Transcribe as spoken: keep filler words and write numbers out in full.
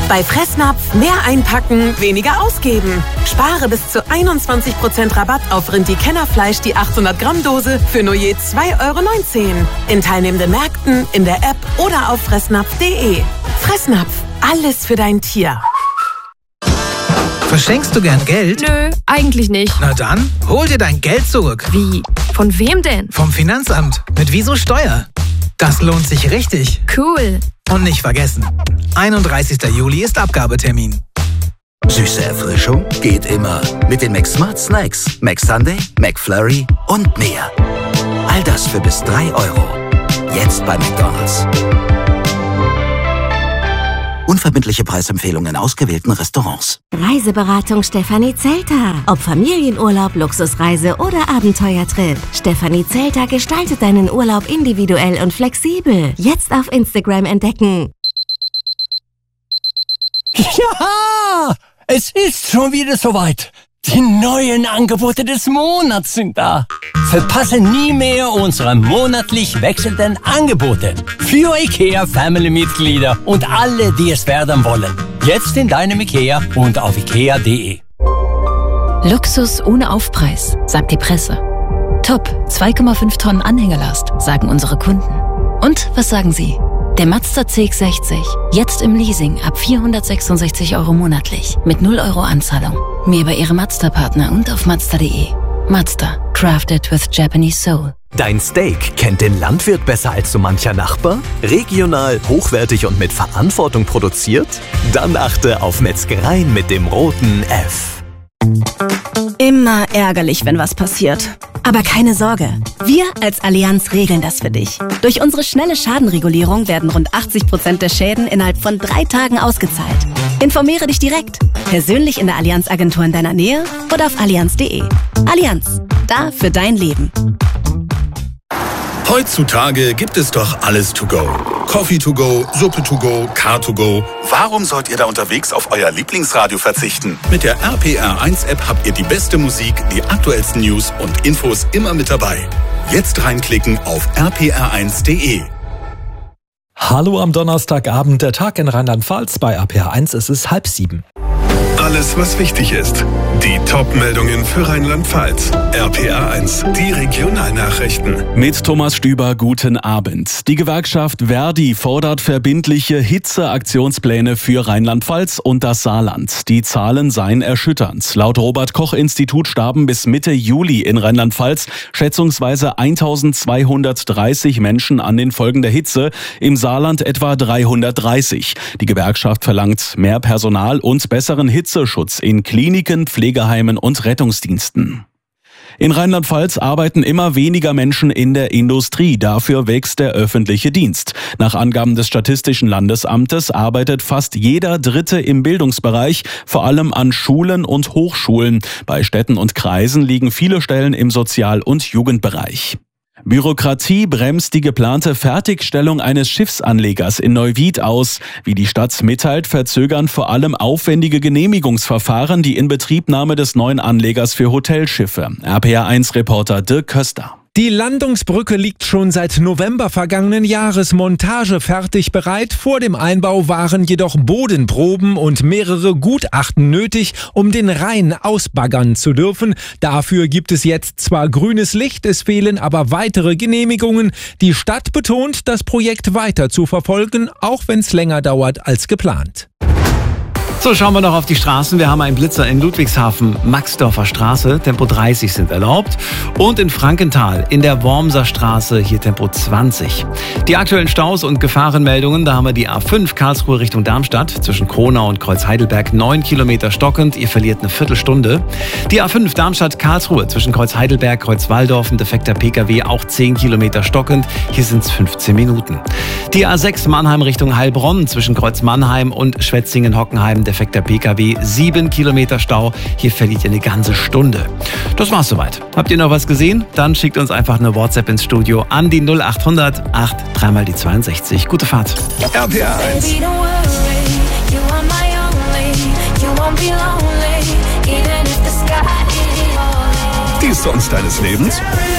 Bei Fressnapf mehr einpacken, weniger ausgeben. Spare bis zu einundzwanzig Prozent Rabatt auf Rindi-Kennerfleisch die achthundert Gramm Dose für nur je zwei Euro neunzehn. In teilnehmenden Märkten, in der App oder auf fressnapf punkt de. Fressnapf, alles für dein Tier. Verschenkst du gern Geld? Nö, eigentlich nicht. Na dann, hol dir dein Geld zurück. Wie? Von wem denn? Vom Finanzamt. Mit Wieso Steuer. Das lohnt sich richtig. Cool. Und nicht vergessen, einunddreißigster Juli ist Abgabetermin. Süße Erfrischung geht immer. Mit den McSmart Snacks, McSunday, McFlurry und mehr. All das für bis drei Euro. Jetzt bei McDonald's. Unverbindliche Preisempfehlungen in ausgewählten Restaurants. Reiseberatung Stefanie Zelter. Ob Familienurlaub, Luxusreise oder Abenteuertrip. Stefanie Zelter gestaltet deinen Urlaub individuell und flexibel. Jetzt auf Instagram entdecken. Ja, es ist schon wieder soweit. Die neuen Angebote des Monats sind da. Verpasse nie mehr unsere monatlich wechselnden Angebote. Für IKEA Family-Mitglieder und alle, die es werden wollen. Jetzt in deinem IKEA und auf ikea punkt de. Luxus ohne Aufpreis, sagt die Presse. Top, zwei Komma fünf Tonnen Anhängelast, sagen unsere Kunden. Und was sagen Sie? Der Mazda C X sechzig, jetzt im Leasing ab vierhundertsechsundsechzig Euro monatlich, mit null Euro Anzahlung. Mehr bei Ihrem Mazda-Partner und auf mazda punkt de. Mazda, crafted with Japanese soul. Dein Steak kennt den Landwirt besser als so mancher Nachbar? Regional, hochwertig und mit Verantwortung produziert? Dann achte auf Metzgereien mit dem roten F. Immer ärgerlich, wenn was passiert. Aber keine Sorge, wir als Allianz regeln das für dich. Durch unsere schnelle Schadenregulierung werden rund achtzig Prozent der Schäden innerhalb von drei Tagen ausgezahlt. Informiere dich direkt, persönlich in der Allianz-Agentur in deiner Nähe oder auf allianz punkt de. Allianz, da für dein Leben. Heutzutage gibt es doch alles to go. Coffee to go, Suppe to go, Car to go. Warum sollt ihr da unterwegs auf euer Lieblingsradio verzichten? Mit der R P R eins App habt ihr die beste Musik, die aktuellsten News und Infos immer mit dabei. Jetzt reinklicken auf r p r eins punkt de. Hallo am Donnerstagabend, der Tag in Rheinland-Pfalz bei R P R eins, es ist halb sieben. Alles, was wichtig ist. Die Top-Meldungen für Rheinland-Pfalz. R P R eins, die Regionalnachrichten. Mit Thomas Stüber, guten Abend. Die Gewerkschaft Verdi fordert verbindliche Hitzeaktionspläne für Rheinland-Pfalz und das Saarland. Die Zahlen seien erschütternd. Laut Robert-Koch-Institut starben bis Mitte Juli in Rheinland-Pfalz schätzungsweise eintausendzweihundertdreißig Menschen an den Folgen der Hitze, im Saarland etwa dreihundertdreißig. Die Gewerkschaft verlangt mehr Personal und besseren Hitzeschutz in Kliniken, Pflegeheimen und Rettungsdiensten. In Rheinland-Pfalz arbeiten immer weniger Menschen in der Industrie. Dafür wächst der öffentliche Dienst. Nach Angaben des Statistischen Landesamtes arbeitet fast jeder Dritte im Bildungsbereich, vor allem an Schulen und Hochschulen. Bei Städten und Kreisen liegen viele Stellen im Sozial- und Jugendbereich. Bürokratie bremst die geplante Fertigstellung eines Schiffsanlegers in Neuwied aus. Wie die Stadt mitteilt, verzögern vor allem aufwendige Genehmigungsverfahren die Inbetriebnahme des neuen Anlegers für Hotelschiffe. R P R eins Reporter Dirk Köster. Die Landungsbrücke liegt schon seit November vergangenen Jahres montagefertig bereit. Vor dem Einbau waren jedoch Bodenproben und mehrere Gutachten nötig, um den Rhein ausbaggern zu dürfen. Dafür gibt es jetzt zwar grünes Licht, es fehlen aber weitere Genehmigungen. Die Stadt betont, das Projekt weiter zu verfolgen, auch wenn es länger dauert als geplant. So, schauen wir noch auf die Straßen. Wir haben einen Blitzer in Ludwigshafen, Maxdorfer Straße, Tempo dreißig sind erlaubt. Und in Frankenthal, in der Wormser Straße, hier Tempo zwanzig. Die aktuellen Staus und Gefahrenmeldungen, da haben wir die A fünf Karlsruhe Richtung Darmstadt, zwischen Kronau und Kreuzheidelberg, neun Kilometer stockend, ihr verliert eine Viertelstunde. Die A fünf Darmstadt-Karlsruhe, zwischen Kreuzheidelberg, Kreuzwaldorf, ein defekter P K W, auch zehn Kilometer stockend, hier sind es fünfzehn Minuten. Die A sechs Mannheim Richtung Heilbronn, zwischen Kreuz Mannheim und Schwetzingen-Hockenheim, defekter P K W, sieben Kilometer Stau. Hier verliert ihr eine ganze Stunde. Das war's soweit. Habt ihr noch was gesehen? Dann schickt uns einfach eine WhatsApp ins Studio an die null acht hundert acht drei mal die zweiundsechzig. Gute Fahrt. R P R eins. Die Songs deines Lebens?